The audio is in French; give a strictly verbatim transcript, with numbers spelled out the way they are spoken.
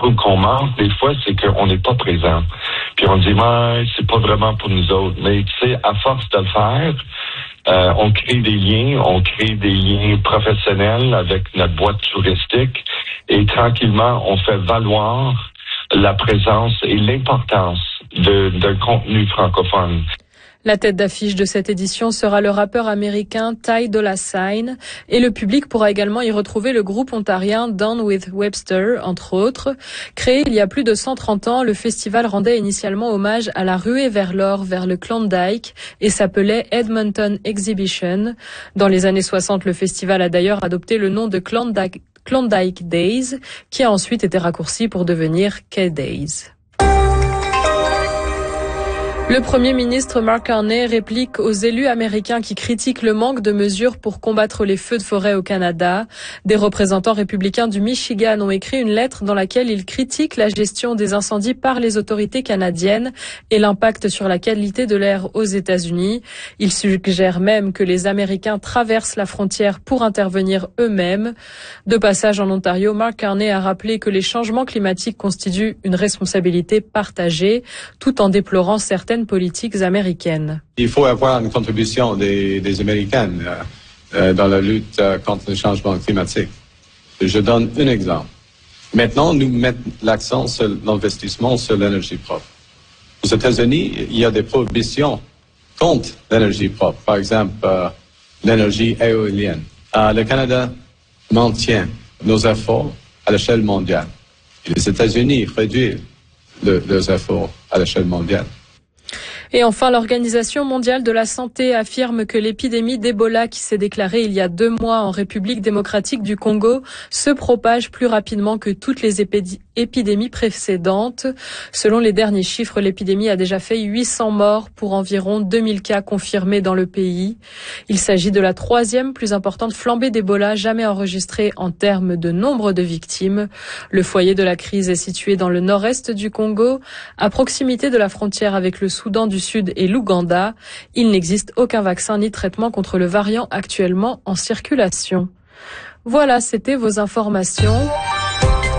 trouve qu'on manque des fois, c'est qu'on n'est pas présent. Puis on dit, ouais, c'est pas vraiment pour nous autres. Mais tu sais, à force de le faire, euh, on crée des liens, on crée des liens professionnels avec notre boîte touristique et tranquillement, on fait valoir la présence et l'importance de, d'un contenu francophone. La tête d'affiche de cette édition sera le rappeur américain Ty Dolla Sign et le public pourra également y retrouver le groupe ontarien Down with Webster, entre autres. Créé il y a plus de cent trente ans, le festival rendait initialement hommage à la ruée vers l'or, vers le Klondike et s'appelait Edmonton Exhibition. Dans les années soixante, le festival a d'ailleurs adopté le nom de Klondike, Klondike Days, qui a ensuite été raccourci pour devenir K-Days. Le Premier ministre Mark Carney réplique aux élus américains qui critiquent le manque de mesures pour combattre les feux de forêt au Canada. Des représentants républicains du Michigan ont écrit une lettre dans laquelle ils critiquent la gestion des incendies par les autorités canadiennes et l'impact sur la qualité de l'air aux États-Unis. Ils suggèrent même que les Américains traversent la frontière pour intervenir eux-mêmes. De passage en Ontario, Mark Carney a rappelé que les changements climatiques constituent une responsabilité partagée, tout en déplorant certaines politiques américaines. Il faut avoir une contribution des, des Américains euh, euh, dans la lutte euh, contre le changement climatique. Je donne un exemple. Maintenant, nous mettons l'accent sur l'investissement sur l'énergie propre. Aux États-Unis, il y a des prohibitions contre l'énergie propre. Par exemple, euh, l'énergie éolienne. Euh, le Canada maintient nos efforts à l'échelle mondiale. Et les États-Unis réduisent le, leurs efforts à l'échelle mondiale. Et enfin, l'Organisation mondiale de la santé affirme que l'épidémie d'Ebola qui s'est déclarée il y a deux mois en République démocratique du Congo se propage plus rapidement que toutes les épidémies épidémies précédentes. Selon les derniers chiffres, l'épidémie a déjà fait huit cents morts pour environ deux mille cas confirmés dans le pays. Il s'agit de la troisième plus importante flambée d'Ebola jamais enregistrée en termes de nombre de victimes. Le foyer de la crise est situé dans le nord-est du Congo, à proximité de la frontière avec le Soudan du Sud et l'Ouganda. Il n'existe aucun vaccin ni traitement contre le variant actuellement en circulation. Voilà, c'était vos informations.